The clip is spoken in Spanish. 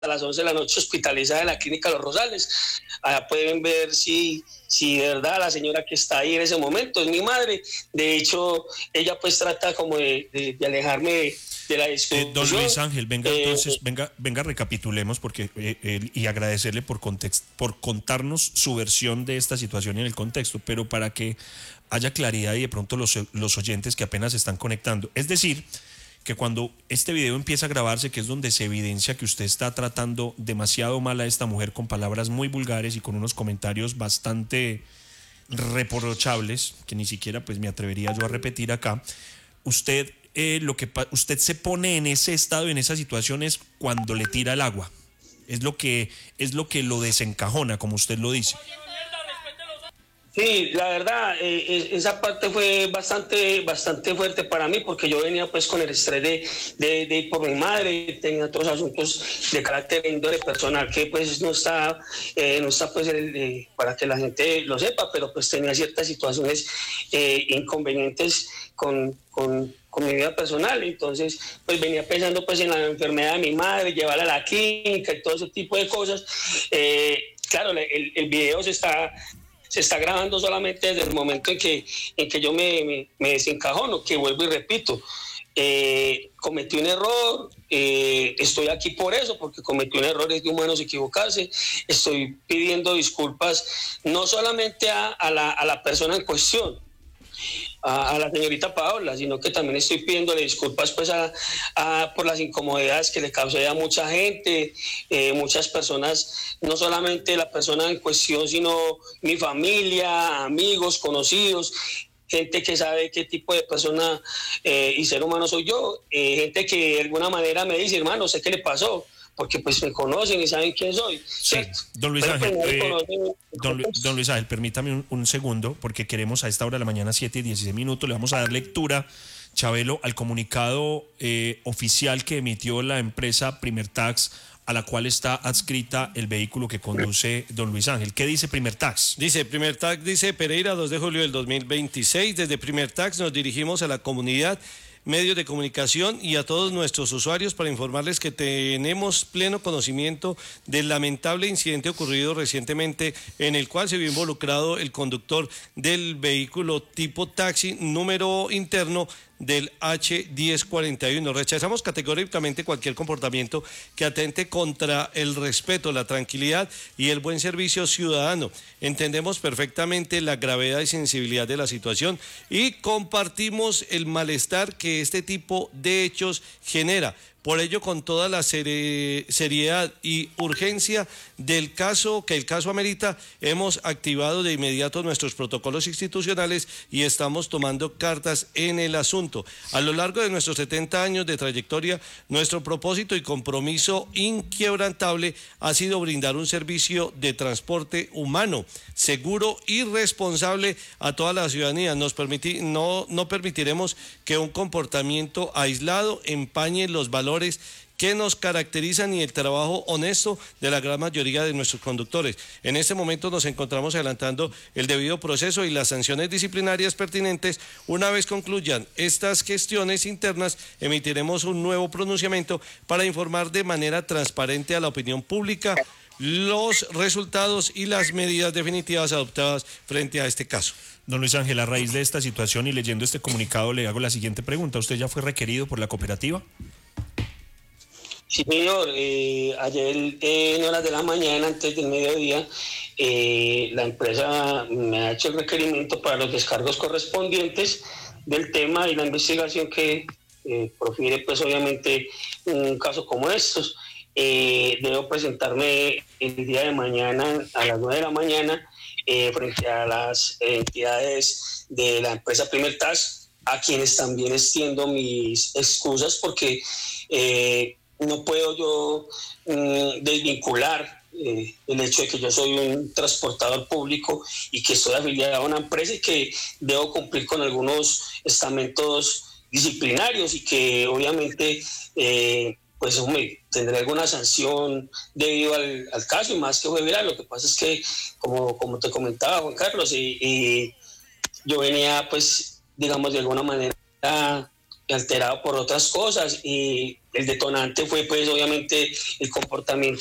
a las 11 de la noche hospitalizada en la clínica Los Rosales. Allá pueden ver si de verdad la señora que está ahí en ese momento es mi madre. De hecho, ella pues trata como de alejarme de la discusión. Don Luis Ángel, venga entonces, venga, recapitulemos porque y agradecerle por contarnos su versión de esta situación y en el contexto, pero para que haya claridad y de pronto los oyentes que apenas se están conectando. Es decir, que cuando este video empieza a grabarse, que es donde se evidencia que usted está tratando demasiado mal a esta mujer con palabras muy vulgares y con unos comentarios bastante reprochables, que ni siquiera pues me atrevería yo a repetir acá, usted usted se pone en ese estado, en esa situación es cuando le tira el agua, es lo que lo desencajona, como usted lo dice. Sí, la verdad, esa parte fue bastante fuerte para mí porque yo venía pues con el estrés de ir por mi madre, tenía otros asuntos de carácter índole personal que pues no está pues para que la gente lo sepa, pero pues tenía ciertas situaciones inconvenientes con mi vida personal, entonces pues venía pensando pues en la enfermedad de mi madre, llevarla a la clínica y todo ese tipo de cosas. Claro, el video se está grabando solamente desde el momento en que yo me desencajono, que vuelvo y repito, cometí un error, estoy aquí por eso, porque cometí un error, es de humanos equivocarse, estoy pidiendo disculpas no solamente a la persona en cuestión, a la señorita Paola, sino que también estoy pidiéndole disculpas pues por las incomodidades que le causé a mucha gente, muchas personas, no solamente la persona en cuestión, sino mi familia, amigos, conocidos, gente que sabe qué tipo de persona y ser humano soy yo, gente que de alguna manera me dice, hermano, sé qué le pasó, porque pues me conocen y saben quién soy, ¿cierto? Sí. Don Luis Ángel, don Luis Ángel, permítame un segundo, porque queremos a esta hora de la mañana, 7:16, le vamos a dar lectura, Chabelo, al comunicado oficial que emitió la empresa Primer Tax, a la cual está adscrita el vehículo que conduce don Luis Ángel. ¿Qué dice Primer Tax? Primer Tax dice, Pereira, 2 de julio del 2026, desde Primer Tax nos dirigimos a la comunidad, medios de comunicación y a todos nuestros usuarios para informarles que tenemos pleno conocimiento del lamentable incidente ocurrido recientemente en el cual se vio involucrado el conductor del vehículo tipo taxi número interno del H1041. Rechazamos categóricamente cualquier comportamiento que atente contra el respeto, la tranquilidad y el buen servicio ciudadano. Entendemos perfectamente la gravedad y sensibilidad de la situación y compartimos el malestar que este tipo de hechos genera. Por ello, con toda la seriedad y urgencia del caso, que el caso amerita, hemos activado de inmediato nuestros protocolos institucionales y estamos tomando cartas en el asunto. A lo largo de nuestros 70 años de trayectoria, nuestro propósito y compromiso inquebrantable ha sido brindar un servicio de transporte humano, seguro y responsable a toda la ciudadanía. No permitiremos que un comportamiento aislado empañe los valores que nos caracterizan y el trabajo honesto de la gran mayoría de nuestros conductores. En este momento nos encontramos adelantando el debido proceso y las sanciones disciplinarias pertinentes. Una vez concluyan estas gestiones internas, emitiremos un nuevo pronunciamiento para informar de manera transparente a la opinión pública los resultados y las medidas definitivas adoptadas frente a este caso. Don Luis Ángel, a raíz de esta situación y leyendo este comunicado, le hago la siguiente pregunta. ¿Usted ya fue requerido por la cooperativa? Sí, señor. Ayer en horas de la mañana, antes del mediodía, la empresa me ha hecho el requerimiento para los descargos correspondientes del tema y la investigación que profiere, pues obviamente, un caso como estos. Debo presentarme el día de mañana a las 9 de la mañana frente a las entidades de la empresa Primer Tax, a quienes también extiendo mis excusas porque no puedo yo desvincular el hecho de que yo soy un transportador público y que estoy afiliado a una empresa y que debo cumplir con algunos estamentos disciplinarios y que obviamente pues tendré alguna sanción debido al caso y más que fue viral. Lo que pasa es que como te comentaba, Juan Carlos, yo venía pues digamos de alguna manera alterado por otras cosas y el detonante fue pues obviamente el comportamiento